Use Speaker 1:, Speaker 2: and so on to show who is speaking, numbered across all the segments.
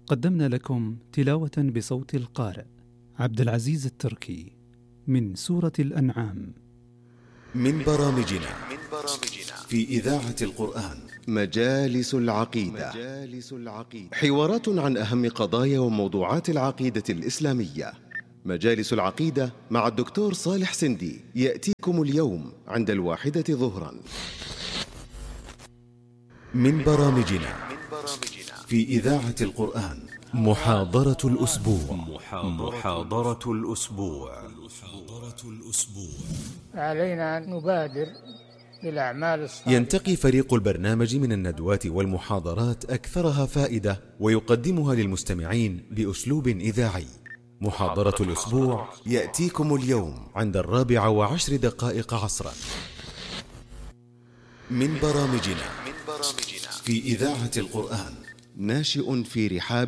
Speaker 1: قدمنا لكم تلاوة بصوت القارئ عبد العزيز التركي من سورة الأنعام.
Speaker 2: من برامجنا في إذاعة القرآن مجالس العقيدة. حوارات عن أهم قضايا وموضوعات العقيدة الإسلامية. مجالس العقيدة مع الدكتور صالح سندي يأتيكم اليوم عند 1:00 ظهرا. من برامجنا في إذاعة القرآن محاضرة الأسبوع.
Speaker 3: علينا أن نبادر بالأعمال الصالحة.
Speaker 2: ينتقي فريق البرنامج من الندوات والمحاضرات أكثرها فائدة ويقدمها للمستمعين بأسلوب إذاعي. محاضرة الأسبوع يأتيكم اليوم عند 4:10 عصرا. من برامجنا في إذاعة القرآن ناشئ في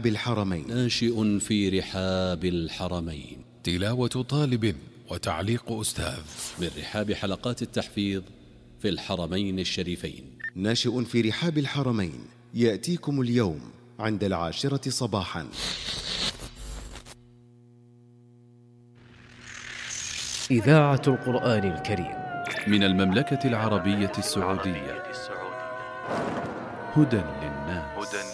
Speaker 2: رحاب الحرمين.
Speaker 4: تلاوة طالب وتعليق أستاذ
Speaker 5: من رحاب حلقات التحفيظ في الحرمين الشريفين.
Speaker 2: ناشئ في رحاب الحرمين يأتيكم اليوم عند 10 صباحا.
Speaker 6: إذاعة القرآن الكريم
Speaker 4: من المملكة العربية السعودية. هدى